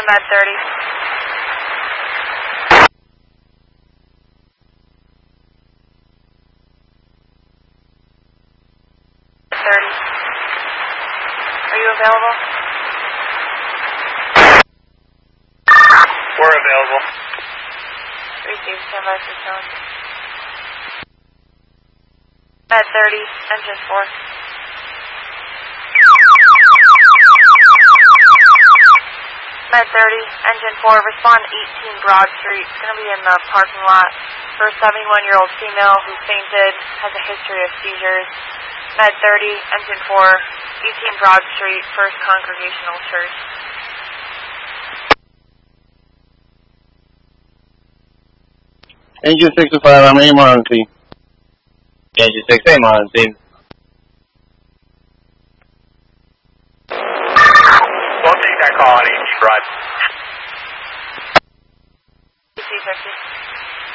Med 30. Are you available? We're available. Receive, stand by for challenge. Med 30, engine 4. Med 30, engine 4, respond 18 Broad Street. It's going to be in the parking lot for a 71-year-old female who fainted, has a history of seizures. Med 30, engine 4, 18 Broad Street, First Congregational Church. Engine 65, I'm emergency. Engine 6, emergency. We'll take that call on 18 Broad. PC 50.